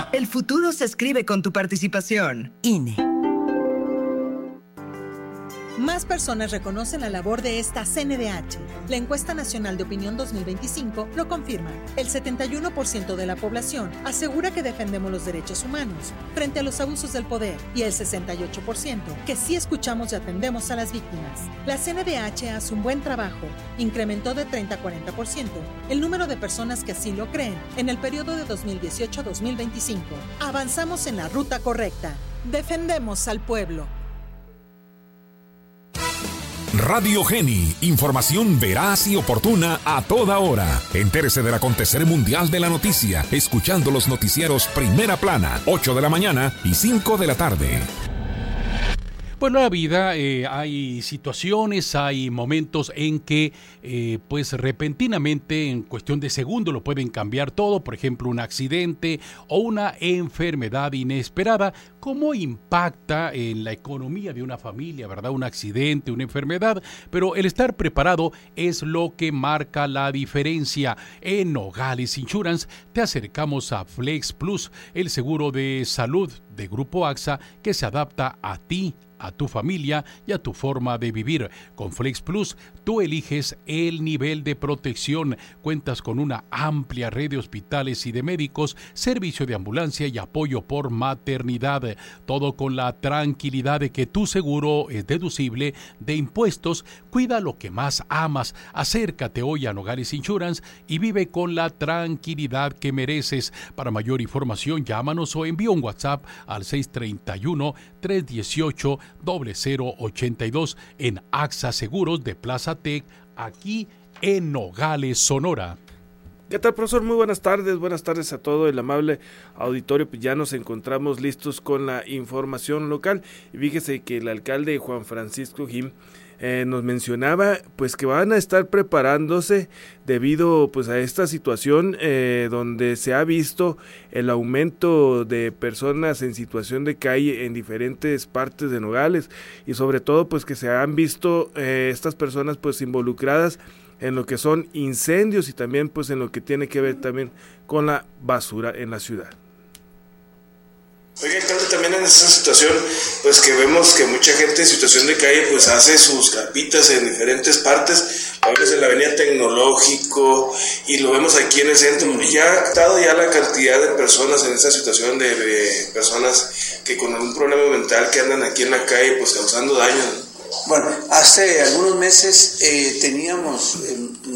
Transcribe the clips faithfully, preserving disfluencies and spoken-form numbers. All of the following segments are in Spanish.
El futuro se escribe con tu participación. I N E. Más personas reconocen la labor de esta C N D H. La Encuesta Nacional de Opinión dos mil veinticinco lo confirma. El setenta y uno por ciento de la población asegura que defendemos los derechos humanos frente a los abusos del poder y el sesenta y ocho por ciento que sí escuchamos y atendemos a las víctimas. La C N D H hace un buen trabajo. Incrementó de treinta a cuarenta por ciento el número de personas que así lo creen en el periodo de dos mil dieciocho a dos mil veinticinco. Avanzamos en la ruta correcta. Defendemos al pueblo. Radio Geni, información veraz y oportuna a toda hora. Entérese del acontecer mundial de la noticia, escuchando los noticieros Primera Plana, ocho de la mañana y cinco de la tarde. Bueno, en la vida eh, hay situaciones, hay momentos en que eh, pues repentinamente, en cuestión de segundos, lo pueden cambiar todo. Por ejemplo, un accidente o una enfermedad inesperada. ¿Cómo impacta en la economía de una familia, verdad? Un accidente, una enfermedad. Pero el estar preparado es lo que marca la diferencia. En Nogales Insurance te acercamos a Flex Plus, el seguro de salud de Grupo A X A que se adapta a ti, a tu familia y a tu forma de vivir. Con Flex Plus, tú eliges el nivel de protección. Cuentas con una amplia red de hospitales y de médicos, servicio de ambulancia y apoyo por maternidad. Todo con la tranquilidad de que tu seguro es deducible de impuestos. Cuida lo que más amas. Acércate hoy a Nogales Insurance y vive con la tranquilidad que mereces. Para mayor información, llámanos o envía un WhatsApp al seis tres uno, tres uno ocho, cero cero ocho dos en A X A Seguros de Plaza Tec, aquí en Nogales, Sonora. ¿Qué tal, profesor? Muy buenas tardes, buenas tardes a todo el amable auditorio. Pues ya nos encontramos listos con la información local. Y fíjese que el alcalde Juan Francisco Jim eh, nos mencionaba pues que van a estar preparándose debido pues a esta situación eh, donde se ha visto el aumento de personas en situación de calle en diferentes partes de Nogales, y sobre todo pues que se han visto eh, estas personas pues involucradas en lo que son incendios y también pues en lo que tiene que ver también con la basura en la ciudad. Oiga, alcalde, también en esta situación, pues que vemos que mucha gente en situación de calle pues hace sus carpitas en diferentes partes, a veces en la avenida Tecnológico, y lo vemos aquí en el centro. Ya ha estado ya la cantidad de personas en esta situación, de, de personas que con algún problema mental que andan aquí en la calle pues causando daño, ¿no? Bueno, hace algunos meses eh, teníamos eh,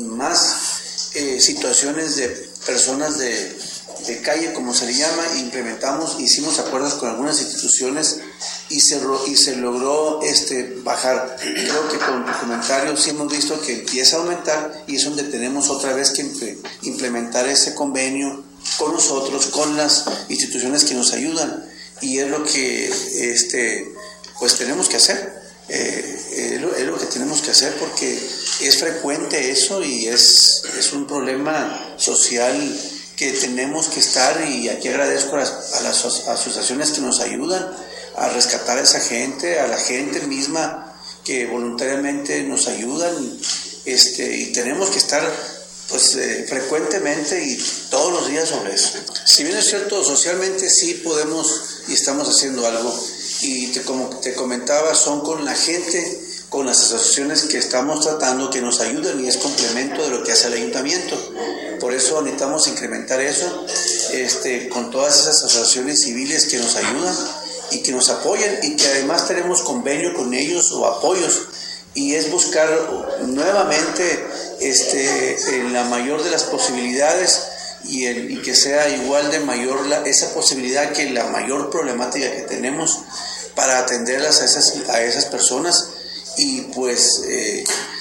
más eh, situaciones de personas de, de calle, como se le llama. Implementamos, hicimos acuerdos con algunas instituciones y se, y se logró este, bajar. Creo que con tu comentario sí hemos visto que empieza a aumentar, y es donde tenemos otra vez que implementar ese convenio con nosotros, con las instituciones que nos ayudan, y es lo que este, pues tenemos que hacer. Eh, es, lo, es lo que tenemos que hacer, porque es frecuente eso y es, es un problema social que tenemos que estar, y aquí agradezco a las, a las asociaciones que nos ayudan a rescatar a esa gente, a la gente misma que voluntariamente nos ayudan, este, y tenemos que estar pues eh, frecuentemente y todos los días sobre eso. Si bien es cierto, socialmente sí podemos y estamos haciendo algo, y te, como te comentaba, son con la gente, con las asociaciones que estamos tratando, que nos ayudan, y es complemento de lo que hace el ayuntamiento. Por eso necesitamos incrementar eso, este, con todas esas asociaciones civiles que nos ayudan y que nos apoyan, y que además tenemos convenio con ellos o apoyos, y es buscar nuevamente este, en la mayor de las posibilidades, y, el, y que sea igual de mayor la, esa posibilidad que la mayor problemática que tenemos, para atenderlas a esas, a esas personas. Y pues eh,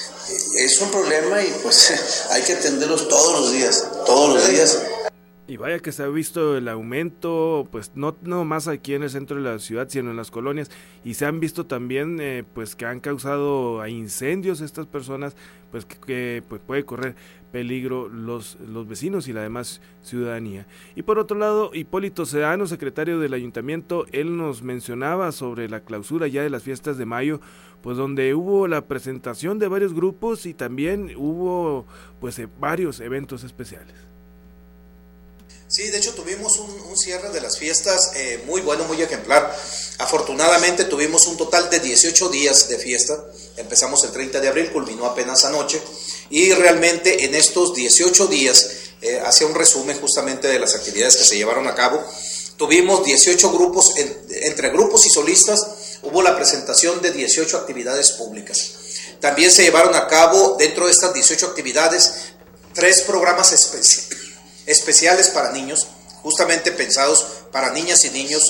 es un problema, y pues hay que atenderlos todos los días, todos los días. Y vaya que se ha visto el aumento, pues no, no más aquí en el centro de la ciudad, sino en las colonias, y se han visto también eh, pues que han causado incendios estas personas, pues que, que pues puede correr peligro los, los vecinos y la demás ciudadanía. Y por otro lado, Hipólito Sedano, secretario del ayuntamiento, él nos mencionaba sobre la clausura ya de las fiestas de mayo, pues donde hubo la presentación de varios grupos y también hubo pues varios eventos especiales. Sí, de hecho tuvimos un, un cierre de las fiestas eh, muy bueno, muy ejemplar. Afortunadamente tuvimos un total de dieciocho días de fiesta. Empezamos el treinta de abril, culminó apenas anoche. Y realmente en estos dieciocho días, eh, hacía un resumen justamente de las actividades que se llevaron a cabo. Tuvimos dieciocho grupos, en, entre grupos y solistas, hubo la presentación de dieciocho actividades públicas. También se llevaron a cabo, dentro de estas dieciocho actividades, tres programas especi- especiales para niños, justamente pensados para niñas y niños,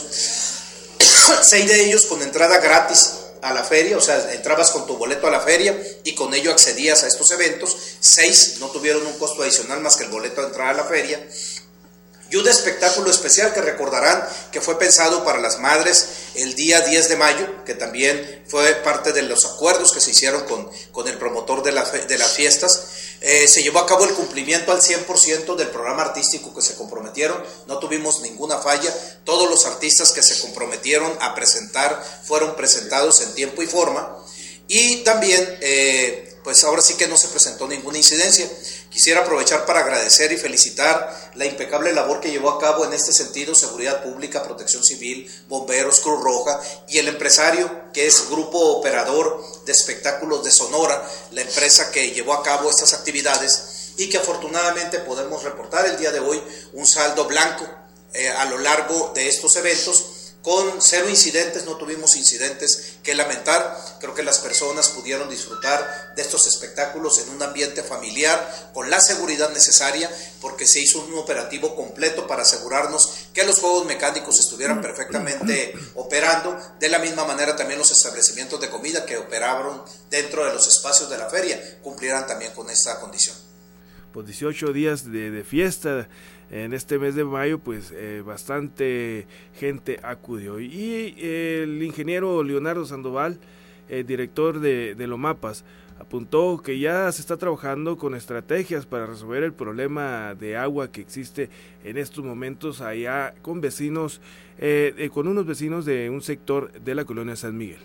seis de ellos con entrada gratis a la feria, o sea, entrabas con tu boleto a la feria y con ello accedías a estos eventos. Seis no tuvieron un costo adicional más que el boleto de entrada a la feria. Y un espectáculo especial que recordarán que fue pensado para las madres el día diez de mayo, que también fue parte de los acuerdos que se hicieron con, con el promotor de, la, de las fiestas. Eh, se llevó a cabo el cumplimiento al cien por ciento del programa artístico que se comprometieron, no tuvimos ninguna falla, todos los artistas que se comprometieron a presentar fueron presentados en tiempo y forma, y también eh, pues ahora sí que no se presentó ninguna incidencia. Quisiera aprovechar para agradecer y felicitar la impecable labor que llevó a cabo en este sentido Seguridad Pública, Protección Civil, Bomberos, Cruz Roja y el empresario que es Grupo Operador de Espectáculos de Sonora, la empresa que llevó a cabo estas actividades y que afortunadamente podemos reportar el día de hoy un saldo blanco eh, a lo largo de estos eventos. Con cero incidentes, no tuvimos incidentes que lamentar. Creo que las personas pudieron disfrutar de estos espectáculos en un ambiente familiar, con la seguridad necesaria, porque se hizo un operativo completo para asegurarnos que los juegos mecánicos estuvieran perfectamente operando. De la misma manera también los establecimientos de comida que operaron dentro de los espacios de la feria cumplirán también con esta condición. Pues dieciocho días de, de fiesta en este mes de mayo, pues eh, bastante gente acudió. Y eh, el ingeniero Leonardo Sandoval, eh, director de, de Lomapas, apuntó que ya se está trabajando con estrategias para resolver el problema de agua que existe en estos momentos allá con vecinos, eh, eh, con unos vecinos de un sector de la colonia San Miguel.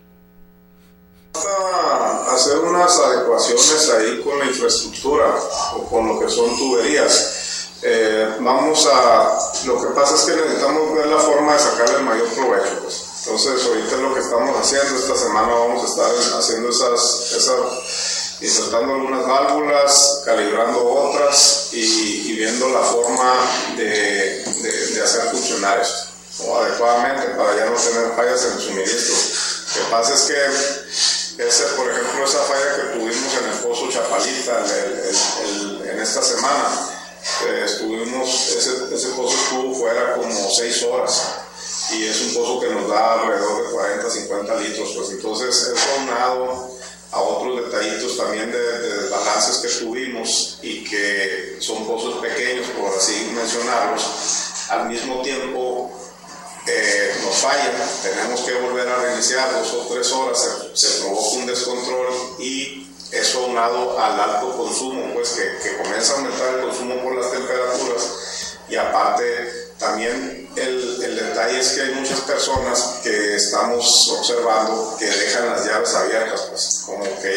Hacer unas adecuaciones ahí con la infraestructura o con lo que son tuberías. Eh, vamos a, lo que pasa es que necesitamos ver la forma de sacarle el mayor provecho, pues. Entonces ahorita es lo que estamos haciendo. Esta semana vamos a estar haciendo esas, esas insertando algunas válvulas, calibrando otras y, y viendo la forma de, de, de hacer funcionar esto, ¿no? Adecuadamente, para ya no tener fallas en el suministro. Lo que pasa es que ese, por ejemplo, esa falla que tuvimos en el pozo Chapalita el, el, el, en esta semana, eh, estuvimos, ese, ese pozo estuvo fuera como seis horas y es un pozo que nos da alrededor de cuarenta a cincuenta litros, pues entonces es aunado a otros detallitos también de, de desbalances que tuvimos y que son pozos pequeños, por así mencionarlos, al mismo tiempo Eh, nos fallan, tenemos que volver a reiniciar dos o tres horas, se, se provoca un descontrol y eso aunado al alto consumo, pues que, que comienza a aumentar el consumo por las temperaturas y aparte también el, el detalle es que hay muchas personas que estamos observando que dejan las llaves abiertas, pues como que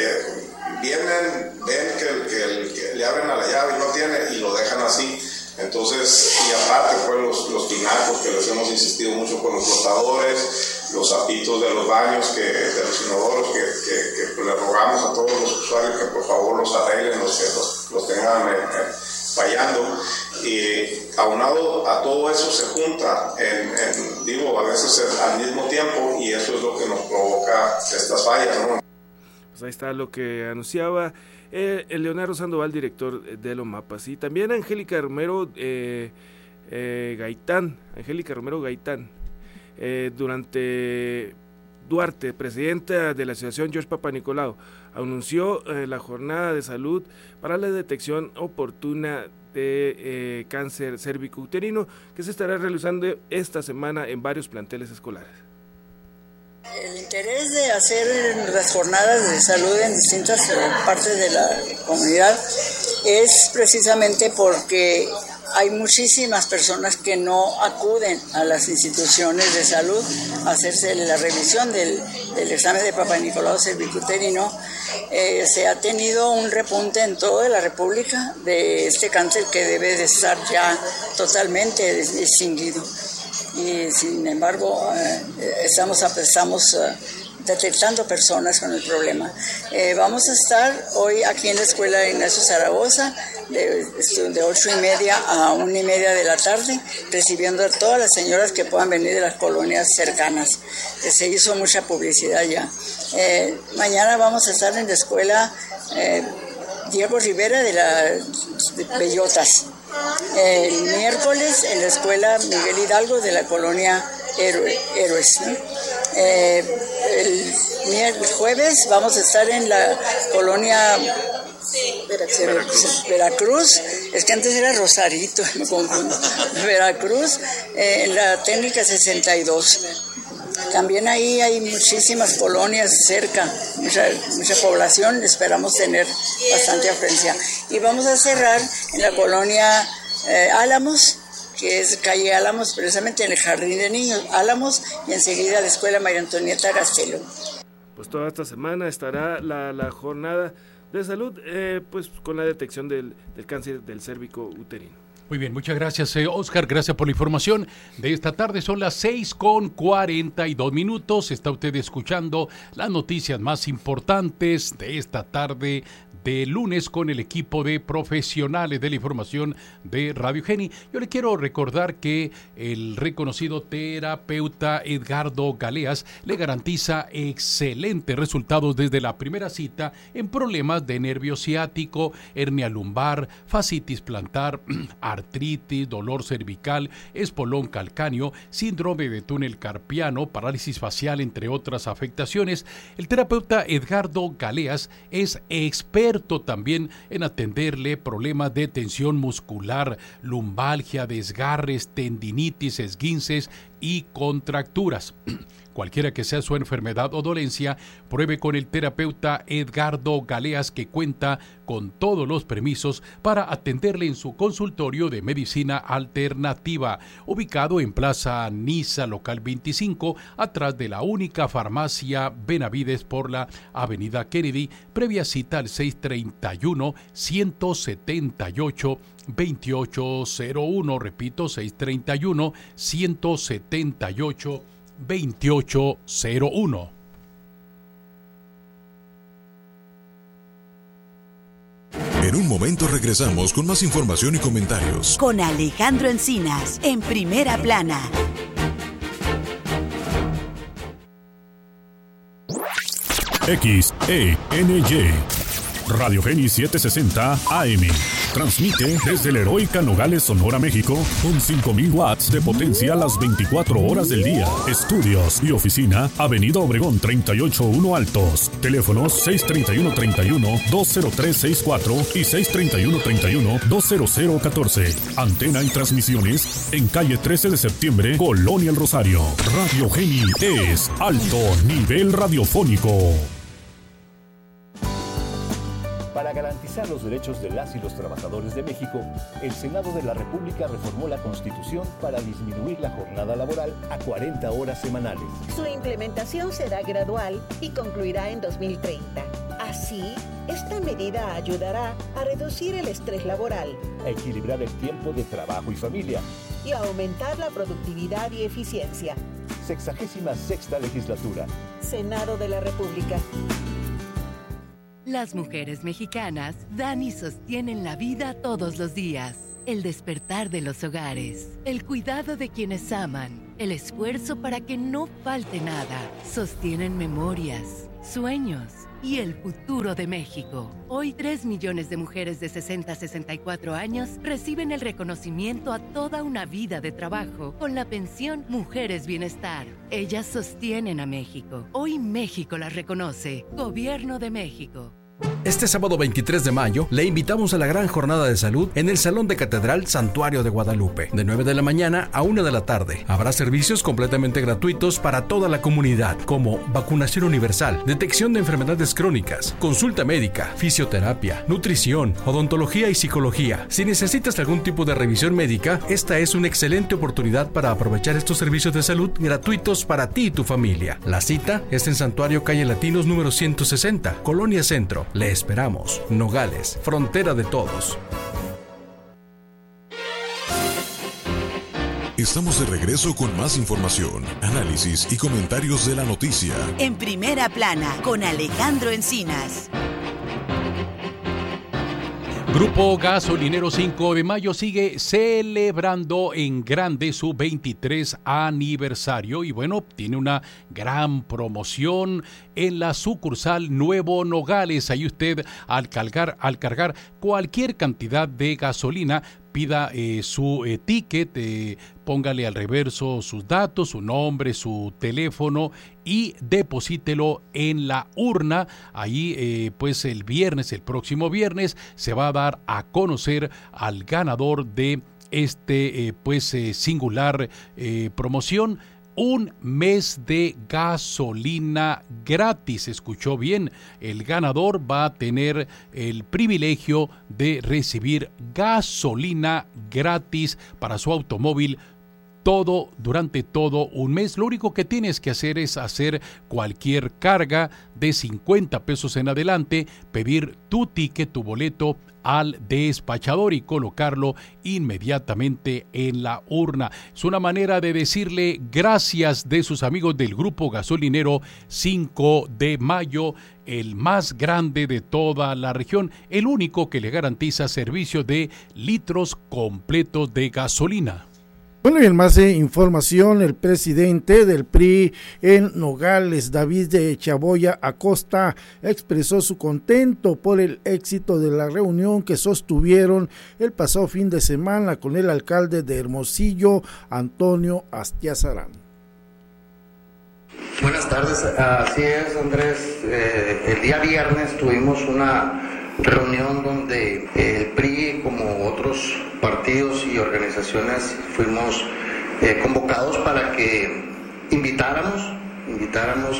vienen, ven que, que, que le abren a la llave y no tiene y lo dejan así. Entonces, y aparte pues los, los tinacos que les hemos insistido mucho con los flotadores, los zapitos de los baños, que, de los inodoros, que, que, que pues, le rogamos a todos los usuarios que por favor los arreglen, los que los, los tengan eh, eh, fallando. Y aunado a todo eso se junta, en, en, digo, a veces al mismo tiempo y eso es lo que nos provoca estas fallas, ¿no? Pues ahí está lo que anunciaba Eh, el Leonardo Sandoval, director de Lomapas, y también Angélica Romero eh, eh, Gaitán, Angélica Romero Gaitán, eh, durante Duarte, presidenta de la Asociación George Papanicolau, anunció eh, la jornada de salud para la detección oportuna de eh, cáncer cérvico-uterino que se estará realizando esta semana en varios planteles escolares. El interés de hacer las jornadas de salud en distintas partes de la comunidad es precisamente porque hay muchísimas personas que no acuden a las instituciones de salud a hacerse la revisión del, del examen de Papa Nicolau cervicuterino. Eh, se ha tenido un repunte en toda la República de este cáncer que debe de estar ya totalmente extinguido. Y sin embargo, eh, estamos, estamos uh, detectando personas con el problema. Eh, vamos a estar hoy aquí en la Escuela Ignacio Zaragoza de, de ocho y media a una y media de la tarde, recibiendo a todas las señoras que puedan venir de las colonias cercanas. Eh, se hizo mucha publicidad ya. Eh, mañana vamos a estar en la Escuela eh, Diego Rivera de la de Bellotas. El miércoles en la Escuela Miguel Hidalgo de la colonia Héroe, Héroes, ¿no? Eh, el, el jueves vamos a estar en la colonia Veracruz, Veracruz. Es que antes era Rosarito, me confundo. Veracruz, eh, en la técnica sesenta y dos. También ahí hay muchísimas colonias cerca, mucha, mucha población, esperamos tener bastante afluencia. Y vamos a cerrar en la colonia eh, Álamos, que es calle Álamos, precisamente en el Jardín de Niños, Álamos, y enseguida la Escuela María Antonieta Castelo. Pues toda esta semana estará la, la jornada de salud, eh, pues con la detección del, del cáncer del cérvico uterino. Muy bien, muchas gracias, eh, Oscar. Gracias por la información de esta tarde. Son las seis con cuarenta y dos minutos. Está usted escuchando las noticias más importantes de esta tarde de lunes con el equipo de profesionales de la información de Radio Geni. Yo le quiero recordar que el reconocido terapeuta Edgardo Galeas le garantiza excelentes resultados desde la primera cita en problemas de nervio ciático, hernia lumbar, fascitis plantar, artritis, dolor cervical, espolón calcáneo, síndrome de túnel carpiano, parálisis facial, entre otras afectaciones. El terapeuta Edgardo Galeas es experto también en atenderle problemas de tensión muscular, lumbalgia, desgarres, tendinitis, esguinces y contracturas. Cualquiera que sea su enfermedad o dolencia, pruebe con el terapeuta Edgardo Galeas, que cuenta con todos los permisos para atenderle en su consultorio de medicina alternativa, ubicado en Plaza Niza, local veinticinco, atrás de la única farmacia Benavides por la avenida Kennedy, previa cita al seis treinta y uno, ciento setenta y ocho, veintiocho cero uno, repito, seis treinta y uno, ciento setenta y ocho, veintiocho cero uno. En un momento regresamos con más información y comentarios. Con Alejandro Encinas, en Primera Plana. X E N Y Radio Geni setecientos sesenta A M. Transmite desde la heroica Nogales, Sonora, México, con cinco mil watts de potencia las veinticuatro horas del día. Estudios y oficina, Avenida Obregón treinta y ocho uno Altos. Teléfonos seis treinta y uno, treinta y uno, dos cero tres sesenta y cuatro y seis treinta y uno, treinta y uno, dos cero cero catorce. Antena y transmisiones en calle trece de septiembre, Colonia El Rosario. Radio Geni es alto nivel radiofónico. Para garantizar los derechos de las y los trabajadores de México, el Senado de la República reformó la Constitución para disminuir la jornada laboral a cuarenta horas semanales. Su implementación será gradual y concluirá en dos mil treinta. Así, esta medida ayudará a reducir el estrés laboral, a equilibrar el tiempo de trabajo y familia y a aumentar la productividad y eficiencia. Sexagésima sexta legislatura. Senado de la República. Las mujeres mexicanas dan y sostienen la vida todos los días. El despertar de los hogares, el cuidado de quienes aman, el esfuerzo para que no falte nada. Sostienen memorias, sueños y el futuro de México. Hoy, tres millones de mujeres de sesenta a sesenta y cuatro años reciben el reconocimiento a toda una vida de trabajo con la pensión Mujeres Bienestar. Ellas sostienen a México. Hoy México las reconoce. Gobierno de México. Este sábado veintitrés de mayo le invitamos a la gran jornada de salud en el Salón de Catedral Santuario de Guadalupe, de nueve de la mañana a una de la tarde. Habrá servicios completamente gratuitos para toda la comunidad, como vacunación universal, detección de enfermedades crónicas, consulta médica, fisioterapia, nutrición, odontología y psicología. Si necesitas algún tipo de revisión médica, esta es una excelente oportunidad para aprovechar estos servicios de salud gratuitos para ti y tu familia. La cita es en Santuario Calle Latinos número ciento sesenta, Colonia Centro. Le esperamos. Nogales, frontera de todos. Estamos de regreso con más información, análisis y comentarios de la noticia. En Primera Plana, con Alejandro Encinas. Grupo Gasolinero cinco de mayo sigue celebrando en grande su veintitrés aniversario y bueno, tiene una gran promoción en la sucursal Nuevo Nogales. Ahí usted al cargar, al cargar cualquier cantidad de gasolina, pida eh, su eh, ticket, eh, póngale al reverso sus datos, su nombre, su teléfono y deposítelo en la urna. Ahí eh, pues el viernes, el próximo viernes, se va a dar a conocer al ganador de este eh, pues eh, singular eh, promoción. Un mes de gasolina gratis. Escuchó bien, el ganador va a tener el privilegio de recibir gasolina gratis para su automóvil todo durante todo un mes. Lo único que tienes que hacer es hacer cualquier carga de cincuenta pesos en adelante, pedir tu ticket, tu boleto al despachador y colocarlo inmediatamente en la urna. Es una manera de decirle gracias de sus amigos del Grupo Gasolinero cinco de mayo, el más grande de toda la región, el único que le garantiza servicio de litros completos de gasolina. Bueno, y en más de información, el presidente del P R I en Nogales, David de Chaboya Acosta, expresó su contento por el éxito de la reunión que sostuvieron el pasado fin de semana con el alcalde de Hermosillo, Antonio Astiazarán. Buenas tardes, así es, Andrés. Eh, el día viernes tuvimos una reunión donde el P R I, como otros partidos y organizaciones, fuimos eh, convocados para que invitáramos, invitáramos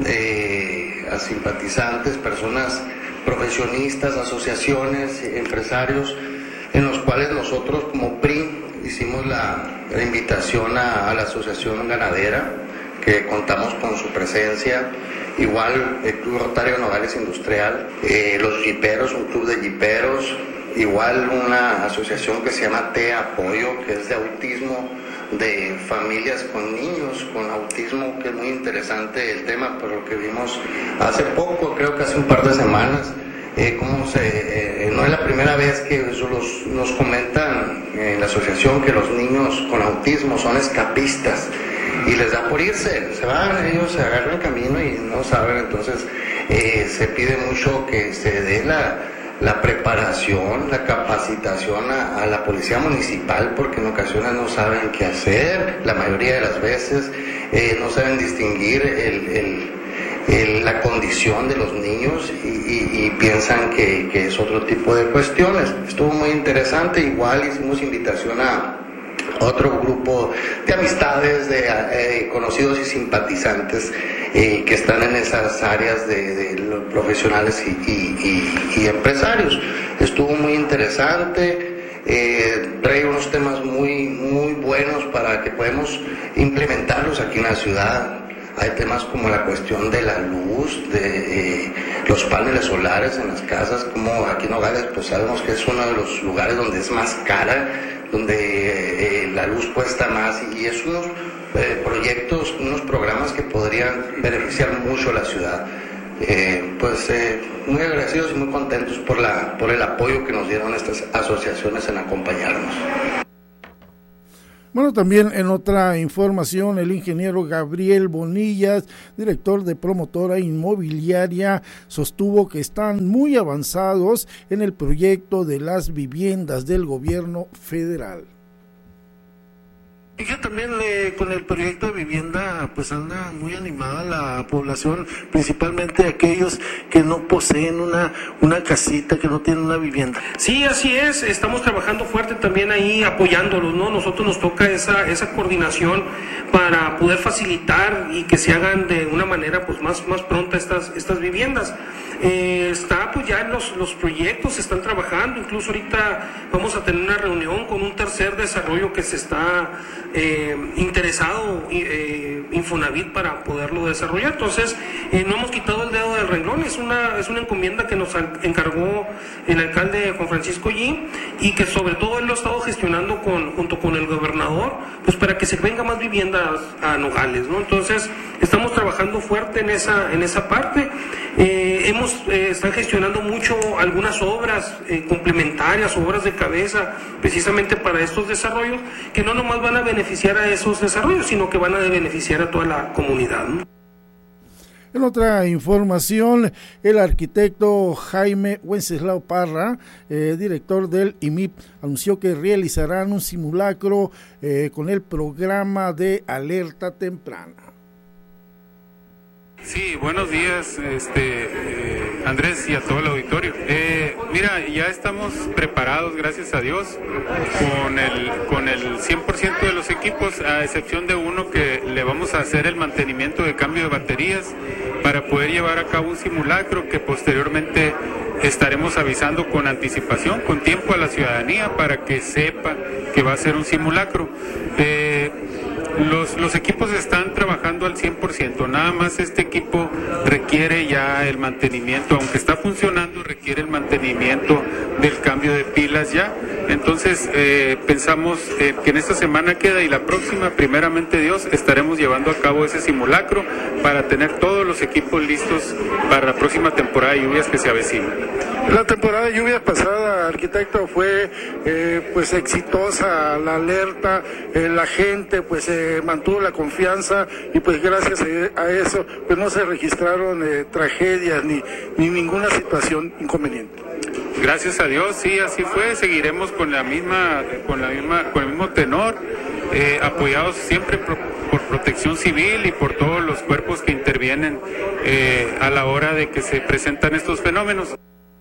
eh, a simpatizantes, personas profesionistas, asociaciones, empresarios, en los cuales nosotros como P R I hicimos la, la invitación a, a la Asociación Ganadera, que contamos con su presencia. Igual el Club Rotario Nogales Industrial, eh, los jiperos, un club de jiperos, igual una asociación que se llama T Apoyo, que es de autismo, de familias con niños con autismo, que es muy interesante el tema, por lo que vimos hace poco, creo que hace un par de semanas, eh, cómo se, eh, no es la primera vez que los, nos comentan en la asociación que los niños con autismo son escapistas, y les da por irse, se van, ellos se agarran el camino y no saben. Entonces eh, se pide mucho que se dé la, la preparación, la capacitación a, a la policía municipal, porque en ocasiones no saben qué hacer, la mayoría de las veces eh, no saben distinguir el, el, el, la condición de los niños y, y, y piensan que, que es otro tipo de cuestiones. Estuvo muy interesante. Igual hicimos invitación a otro grupo de amistades, de eh, conocidos y simpatizantes eh, que están en esas áreas de, de los profesionales y, y, y, y empresarios. Estuvo muy interesante, eh, trae unos temas muy, muy buenos para que podamos implementarlos aquí en la ciudad. Hay temas como la cuestión de la luz, de eh, los paneles solares en las casas, como aquí en Nogales, pues sabemos que es uno de los lugares donde es más cara, donde eh, la luz cuesta más, y es unos eh, proyectos, unos programas que podrían beneficiar mucho a la ciudad. Eh, pues eh, muy agradecidos y muy contentos por, la, por el apoyo que nos dieron estas asociaciones en acompañarnos. Bueno, también en otra información, el ingeniero Gabriel Bonillas, director de promotora inmobiliaria, sostuvo que están muy avanzados en el proyecto de las viviendas del gobierno federal. Y que también eh, con el proyecto de vivienda, pues pues anda muy animada la población, principalmente aquellos que no poseen una, una casita, que no tienen una vivienda. Sí, así es, estamos trabajando fuerte también ahí apoyándolos, ¿no? Nosotros nos toca esa, esa coordinación para poder facilitar y que se hagan de una manera pues más, más pronta estas, estas viviendas. Eh, está pues ya los, los proyectos se están trabajando, incluso ahorita vamos a tener una reunión con un tercer desarrollo que se está eh, interesado eh, Infonavit para poderlo desarrollar. Entonces eh, no hemos quitado el dedo del renglón, es una, es una encomienda que nos encargó el alcalde Juan Francisco Yi, y que sobre todo él lo ha estado gestionando con, junto con el gobernador, pues para que se venga más viviendas a Nogales, ¿no? Entonces estamos trabajando fuerte en esa, en esa parte. Eh, hemos, eh, están gestionando mucho algunas obras eh, complementarias, obras de cabeza, precisamente para estos desarrollos, que no nomás van a beneficiar a esos desarrollos, sino que van a beneficiar a toda la comunidad, ¿no? En otra información, el arquitecto Jaime Wenceslao Parra, eh, director del I M I P, anunció que realizarán un simulacro eh, con el programa de alerta temprana. Sí, buenos días, este, eh, Andrés, y a todo el auditorio. Eh, mira, ya estamos preparados, gracias a Dios, con el, con el cien por ciento de los equipos, a excepción de uno que le vamos a hacer el mantenimiento de cambio de baterías para poder llevar a cabo un simulacro que posteriormente estaremos avisando con anticipación, con tiempo a la ciudadanía para que sepa que va a ser un simulacro. Eh, Los, los equipos están trabajando al cien por ciento, nada más este equipo requiere ya el mantenimiento, aunque está funcionando, requiere el mantenimiento del cambio de pilas ya. Entonces eh, pensamos eh, que en esta semana queda, y la próxima, primeramente Dios, estaremos llevando a cabo ese simulacro para tener todos los equipos listos para la próxima temporada de lluvias que se avecina. La temporada de lluvia pasada, arquitecto, fue eh, pues exitosa, la alerta, eh, la gente pues eh, mantuvo la confianza, y pues gracias a eso pues no se registraron eh, tragedias ni, ni ninguna situación inconveniente. Gracias a Dios, sí, así fue. Seguiremos con la misma, con la misma, con el mismo tenor, eh, apoyados siempre por, por Protección Civil y por todos los cuerpos que intervienen eh, a la hora de que se presentan estos fenómenos.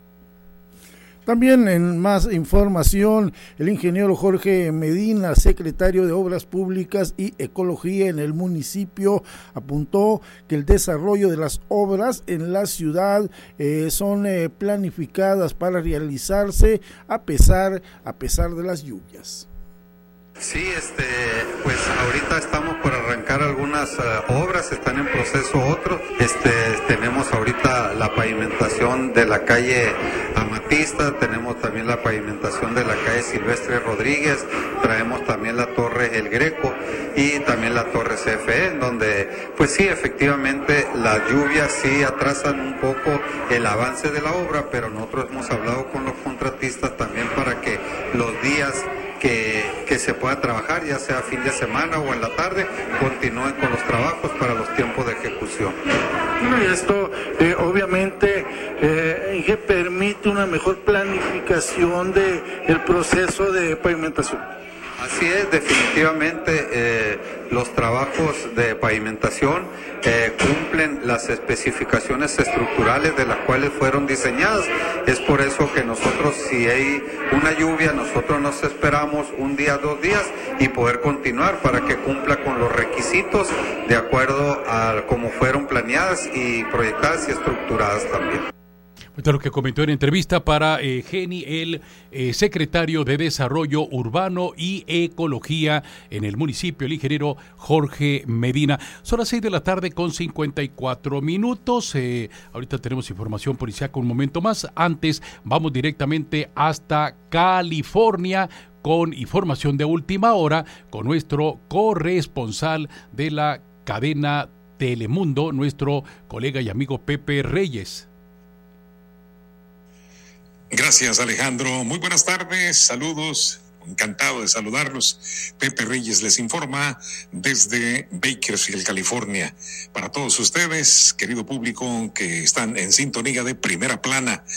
También en más información, el ingeniero Jorge Medina, secretario de Obras Públicas y Ecología en el municipio, apuntó que el desarrollo de las obras en la ciudad eh, son eh, planificadas para realizarse a pesar, a pesar de las lluvias. Sí, este, pues ahorita estamos por arrancar algunas uh, obras, están en proceso otros. Este, tenemos ahorita la pavimentación de la calle Amatista, tenemos también la pavimentación de la calle Silvestre Rodríguez, traemos también la torre El Greco y también la torre C F E, en donde, pues sí, efectivamente las lluvias sí atrasan un poco el avance de la obra, pero nosotros hemos hablado con los contratistas también para que los días Que, que se pueda trabajar, ya sea fin de semana o en la tarde, continúen con los trabajos para los tiempos de ejecución. Y esto eh, obviamente eh, que permite una mejor planificación de el proceso de pavimentación. Así es, definitivamente eh, los trabajos de pavimentación eh, cumplen las especificaciones estructurales de las cuales fueron diseñadas. Es por eso que nosotros, si hay una lluvia, nosotros nos esperamos un día, dos días y poder continuar para que cumpla con los requisitos de acuerdo a cómo fueron planeadas y proyectadas y estructuradas también. Esto es lo que comentó en entrevista para eh, Geni, el eh, secretario de Desarrollo Urbano y Ecología en el municipio, el ingeniero Jorge Medina. Son las seis de la tarde con cincuenta y cuatro minutos. Eh, ahorita tenemos información policíaca un momento más. Antes vamos directamente hasta California con información de última hora con nuestro corresponsal de la cadena Telemundo, nuestro colega y amigo Pepe Reyes. Gracias, Alejandro. Muy buenas tardes, saludos. Encantado de saludarlos. Pepe Reyes les informa desde Bakersfield, California. Para todos ustedes, querido público que están en sintonía de Primera Plana,